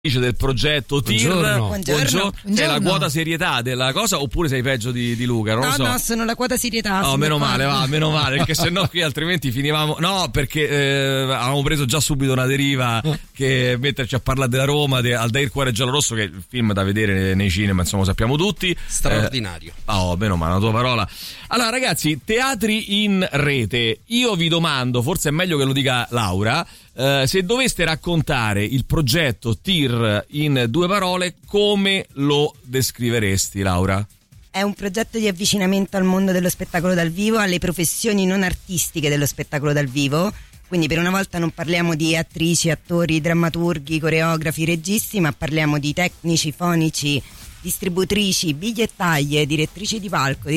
del progetto TIR. Buongiorno. Sei la quota serietà della cosa oppure sei peggio di Luca? Non lo so. No, sono la quota serietà. No, meno male, perché sennò qui altrimenti finivamo. No, perché avevamo preso già subito una deriva che metterci a parlare della Roma, Aldair Cuore Giallorosso, che è il film da vedere nei cinema, insomma, lo sappiamo tutti. Straordinario. Meno male, la tua parola. Allora, ragazzi, teatri in rete. Io vi domando, forse è meglio che lo dica Laura. Se doveste raccontare il progetto TIR in 2 parole, come lo descriveresti, Laura? È un progetto di avvicinamento al mondo dello spettacolo dal vivo, alle professioni non artistiche dello spettacolo dal vivo. Quindi per una volta non parliamo di attrici, attori, drammaturghi, coreografi, registi, ma parliamo di tecnici, fonici, distributrici, bigliettaie, direttrici di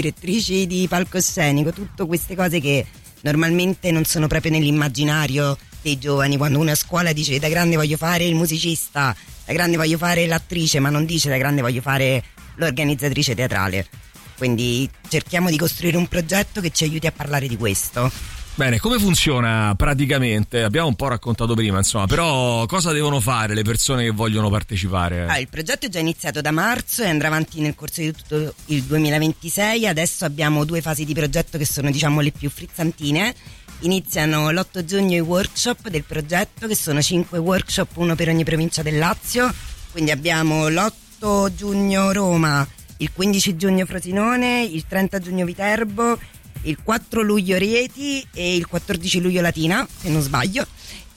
palcoscenico, tutte queste cose che normalmente non sono proprio nell'immaginario dei giovani. Quando uno a scuola dice da grande voglio fare il musicista, da grande voglio fare l'attrice, ma non dice da grande voglio fare l'organizzatrice teatrale. Quindi cerchiamo di costruire un progetto che ci aiuti a parlare di questo. Bene, come funziona praticamente? Abbiamo un po' raccontato prima, insomma, però cosa devono fare le persone che vogliono partecipare? Il progetto è già iniziato da marzo e andrà avanti nel corso di tutto il 2026. Adesso abbiamo 2 fasi di progetto che sono, diciamo, le più frizzantine. Iniziano l'8 giugno i workshop del progetto, che sono 5 workshop, uno per ogni provincia del Lazio. Quindi abbiamo l'8 giugno Roma, il 15 giugno Frosinone, il 30 giugno Viterbo, il 4 luglio Rieti e il 14 luglio Latina, se non sbaglio.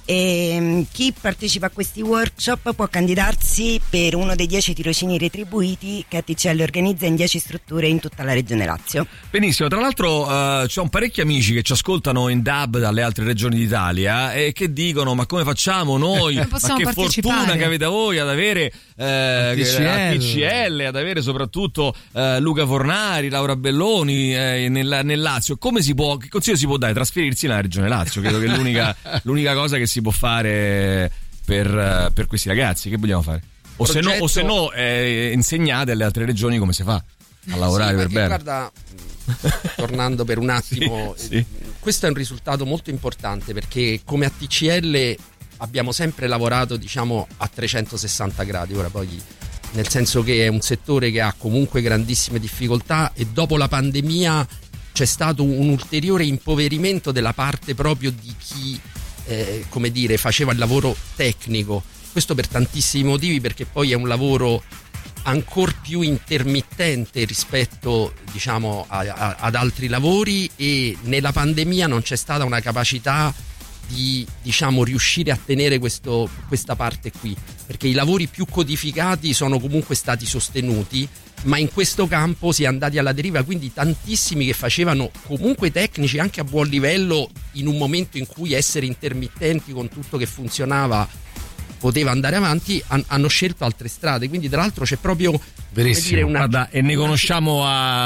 E chi partecipa a questi workshop può candidarsi per uno dei 10 tirocini retribuiti che ATCL organizza in 10 strutture in tutta la regione Lazio. Benissimo, tra l'altro ci sono parecchi amici che ci ascoltano in DAB dalle altre regioni d'Italia e che dicono ma come facciamo noi, ma che fortuna che avete voi ad avere ATCL, ad avere soprattutto Luca Fornari, Laura Belloni nel Lazio. Come si può, che consiglio si può dare? Trasferirsi nella regione Lazio, credo che è l'unica cosa che si può fare per questi ragazzi. Che vogliamo fare? O se no insegnate alle altre regioni come si fa a lavorare per bene. Guarda, tornando per un attimo, sì. Questo è un risultato molto importante perché come ATCL abbiamo sempre lavorato, diciamo, a 360 gradi. Ora poi, nel senso che è un settore che ha comunque grandissime difficoltà e dopo la pandemia c'è stato un ulteriore impoverimento della parte proprio di chi faceva il lavoro tecnico. Questo per tantissimi motivi, perché poi è un lavoro ancor più intermittente rispetto, diciamo, ad altri lavori, e nella pandemia non c'è stata una capacità di, diciamo, riuscire a tenere questa parte qui, perché i lavori più codificati sono comunque stati sostenuti, ma in questo campo si è andati alla deriva, quindi tantissimi che facevano comunque tecnici anche a buon livello, in un momento in cui essere intermittenti con tutto che funzionava poteva andare avanti, hanno scelto altre strade. Quindi tra l'altro c'è proprio, verissimo, guarda, e ne conosciamo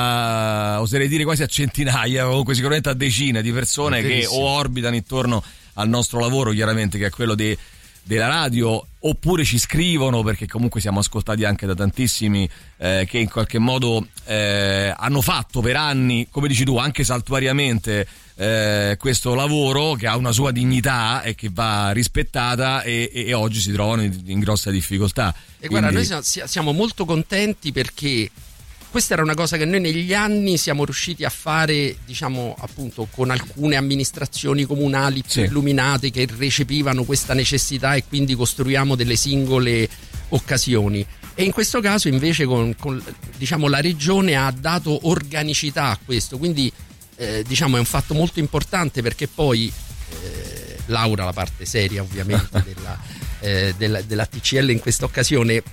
oserei dire quasi a centinaia, o comunque sicuramente a decine di persone che o orbitano intorno al nostro lavoro, chiaramente, che è quello della radio, oppure ci scrivono, perché comunque siamo ascoltati anche da tantissimi che in qualche modo hanno fatto per anni, come dici tu, anche saltuariamente questo lavoro che ha una sua dignità e che va rispettata, e oggi si trovano in grossa difficoltà. E quindi... guarda, noi siamo molto contenti perché questa era una cosa che noi negli anni siamo riusciti a fare, diciamo, appunto, con alcune amministrazioni comunali più illuminate che recepivano questa necessità, e quindi costruiamo delle singole occasioni. E in questo caso invece con diciamo, la regione ha dato organicità a questo, quindi diciamo è un fatto molto importante, perché poi Laura, la parte seria ovviamente della TCL in questa occasione,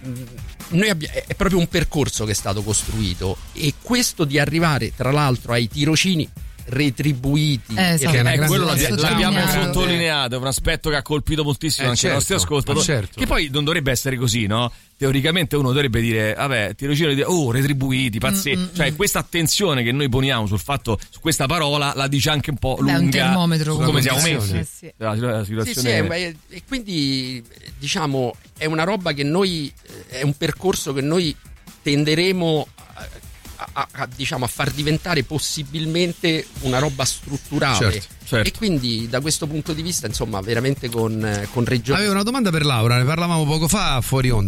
è proprio un percorso che è stato costruito, e questo di arrivare tra l'altro ai tirocini retribuiti, quello l'abbiamo sottolineato, è un aspetto che ha colpito moltissimo anche i nostri ascoltatori, che poi non dovrebbe essere così, no? Teoricamente uno dovrebbe dire vabbè, tirocini retribuiti, pazzesco, cioè questa attenzione che noi poniamo sul fatto, su questa parola, la dice anche un po' lunga, un termometro, come siamo messi la situazione. E quindi diciamo è una roba che noi, è un percorso che noi tenderemo diciamo, a far diventare possibilmente una roba strutturale. Certo. E quindi da questo punto di vista, insomma, veramente con Regione. Avevo una domanda per Laura, ne parlavamo poco fa fuori onda.